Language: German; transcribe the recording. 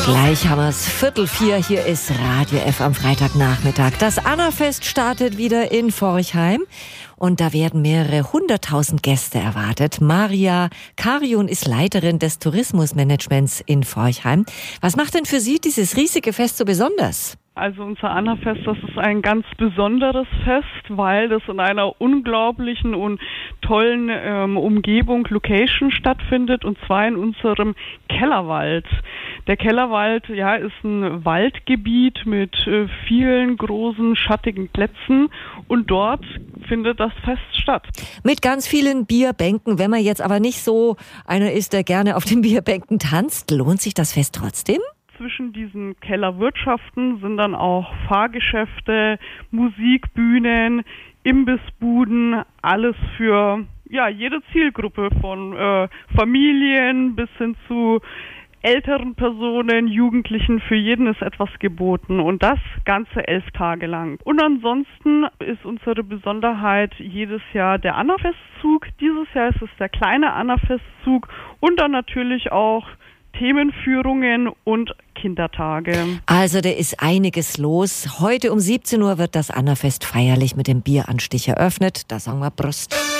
Gleich haben wir es 3:45. Hier ist Radio F am Freitagnachmittag. Das Annafest startet wieder in Forchheim. Und da werden mehrere 100.000 Gäste erwartet. Maria Kariun ist Leiterin des Tourismusmanagements in Forchheim. Was macht denn für Sie dieses riesige Fest so besonders? Also unser Annafest, das ist ein ganz besonderes Fest, weil das in einer unglaublichen und tollen Umgebung, Location stattfindet, und zwar in unserem Kellerwald. Der Kellerwald, ist ein Waldgebiet mit vielen großen, schattigen Plätzen, und dort findet das Fest statt. Mit ganz vielen Bierbänken. Wenn man jetzt aber nicht so einer ist, der gerne auf den Bierbänken tanzt, lohnt sich das Fest trotzdem? Zwischen diesen Kellerwirtschaften sind dann auch Fahrgeschäfte, Musikbühnen, Imbissbuden, alles für jede Zielgruppe, von Familien bis hin zu älteren Personen, Jugendlichen. Für jeden ist etwas geboten, und das ganze 11 Tage lang. Und ansonsten ist unsere Besonderheit jedes Jahr der Annafestzug. Dieses Jahr ist es der kleine Annafestzug und dann natürlich auch Themenführungen und Kindertage. Also da ist einiges los. Heute um 17 Uhr wird das Annafest feierlich mit dem Bieranstich eröffnet. Da sagen wir Prost.